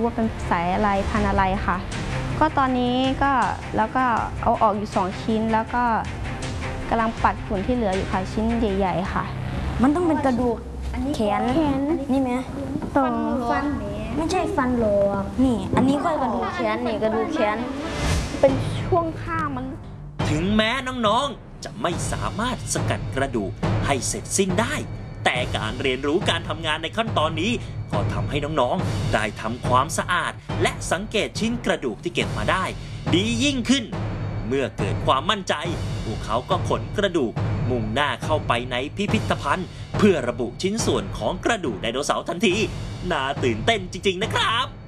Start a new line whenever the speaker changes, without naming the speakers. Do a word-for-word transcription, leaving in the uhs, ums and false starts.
ว่าเป็นสายอะไรพันธุ์อะไรค่ะก็ตอนนี้ก็แล้วก็เอาออกอยู่สองชิ้นแล้วก็กำลังปัดฝุ่นที่เหลืออยู่ค่ะชิ้นใหญ่ๆค่ะ
มันต้องเป็นกระดูกแขนนี่ไหม
ตรง
ฟันไม่ใช่ฟันหรอกนี่อันนี้ก็กระดูกแขนนี่กระดูกแขน
เป็นช่วงข้างมัน
ถึงแม้น้องๆจะไม่สามารถสกัดกระดูกให้เสร็จสิ้นได้แต่การเรียนรู้การทำงานในขั้นตอนนี้ก็ทำให้น้องๆได้ทำความสะอาดและสังเกตชิ้นกระดูกที่เก็บมาได้ดียิ่งขึ้นเมื่อเกิดความมั่นใจพวกเขาก็ขนกระดูกมุ่งหน้าเข้าไปในพิพิธภัณฑ์เพื่อระบุชิ้นส่วนของกระดูกไดโนเสาร์ทันทีน่าตื่นเต้นจริงๆนะครับ